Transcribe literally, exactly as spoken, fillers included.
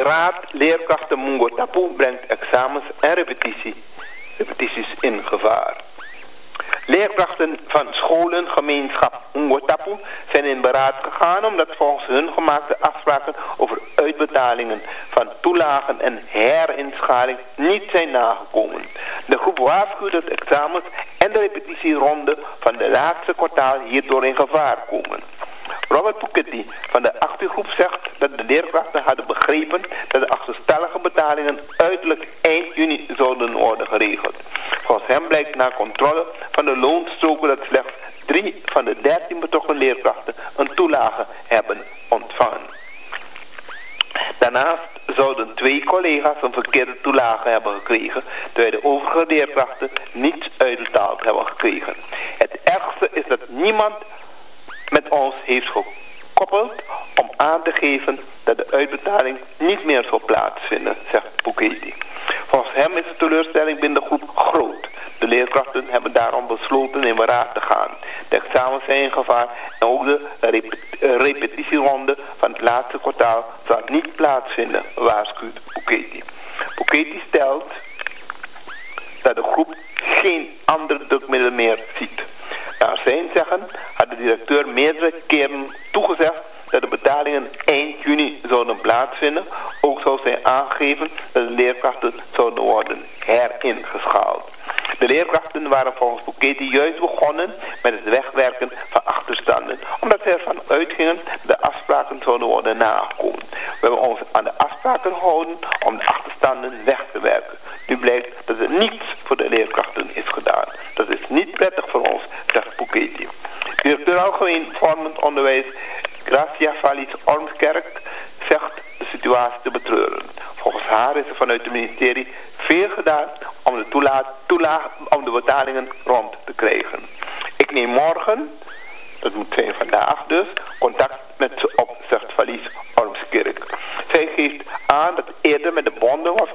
raad leerkrachten Mungo Tapu brengt examens en repetitie, repetities in gevaar. Leerkrachten van scholengemeenschap Mungo Tapu zijn in beraad gegaan omdat volgens hun gemaakte afspraken over uitbetalingen van toelagen en herinschaling niet zijn nagekomen. De groep waarschuwt dat examens en de repetitieronde van de laatste kwartaal hierdoor in gevaar komen. Robert Puketti van de actiegroep zegt dat de leerkrachten hadden begrepen dat de achterstallige betalingen uiterlijk eind juni zouden worden geregeld. Volgens hem blijkt na controle van de loonstroken dat slechts drie van de dertien betrokken leerkrachten een toelage hebben ontvangen. Daarnaast zouden twee collega's een verkeerde toelage hebben gekregen, terwijl de overige leerkrachten niets uitbetaald hebben gekregen. Het ergste is dat niemand met ons heeft gekoppeld om aan te geven dat de uitbetaling niet meer zal plaatsvinden, zegt Puketti. Volgens hem is de teleurstelling binnen de groep groot. De leerkrachten hebben daarom besloten in beraad te gaan. De examens zijn in gevaar en ook de rep repetitieronde van het laatste kwartaal zal niet plaatsvinden, waarschuwt Puketti. Puketti stelt dat de groep geen andere drukmiddel meer ziet. Naar zijn zeggen had de directeur meerdere keren toegezegd dat de betalingen eind juni zouden plaatsvinden. Ook zou zij aangeven dat de leerkrachten zouden worden heringeschaald. De leerkrachten waren volgens Puketti juist begonnen met het wegwerken van achterstanden, omdat ze ervan uitgingen dat de afspraken zouden worden nagekomen. We hebben ons aan de afspraken gehouden om de achterstanden weg te werken. Nu blijkt dat er niets voor de leerkrachten is gedaan. Dat is niet prettig voor ons, zegt Puketti. Directeur Algemeen Vormend Onderwijs Gracia Vallis Ormskerk zegt de situatie te betreuren. Volgens haar is er vanuit het ministerie veel gedaan om de, toela toela om de betalingen rond te krijgen. Ik neem morgen, dat moet zijn vandaag dus, contact met ze op, zegt Vallis Ormskerk. Zij geeft aan dat eerder met de bonden was